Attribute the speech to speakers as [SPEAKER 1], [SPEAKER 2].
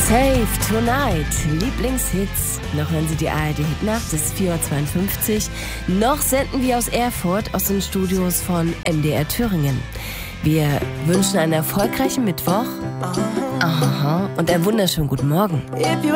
[SPEAKER 1] Save Tonight, Lieblingshits. Noch hören Sie die ARD-Hitnacht, es ist 4:52 Uhr. Noch senden wir aus Erfurt, aus den Studios von MDR Thüringen. Wir wünschen einen erfolgreichen Mittwoch. Aha. Und einen wunderschönen guten Morgen.